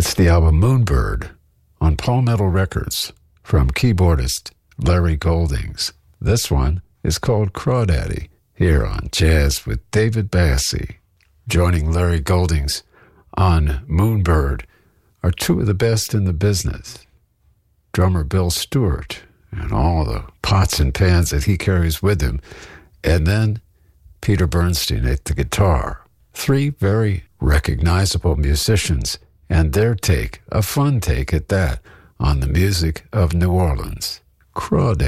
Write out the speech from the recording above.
It's the album Moonbird on Palmetto Records from keyboardist Larry Goldings. This one is called Crawdaddy, here on Jazz with David Bassie. Joining Larry Goldings on Moonbird are two of the best in the business. Drummer Bill Stewart and all the pots and pans that he carries with him, and then Peter Bernstein at the guitar. Three very recognizable musicians and their take, a fun take at that, on the music of New Orleans. Crawdaddy.